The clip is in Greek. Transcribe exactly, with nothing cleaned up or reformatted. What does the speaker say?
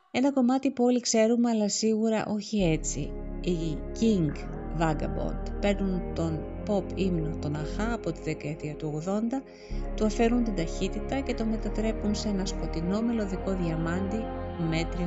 Ένα κομμάτι που όλοι ξέρουμε, αλλά σίγουρα όχι έτσι. Οι King Vagabond παίρνουν τον pop ύμνο των Αχά από τη δεκαετία του ογδόντα, του αφαιρούν την ταχύτητα και το μετατρέπουν σε ένα σκοτεινό μελωδικό διαμάντι μέτριων